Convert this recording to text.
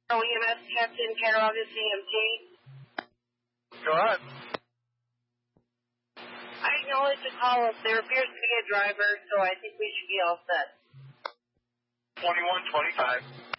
EMS Captain Cattaraugus EMT. Go ahead. I acknowledge the call. There appears to be a driver, so I think we should be all set. 2125.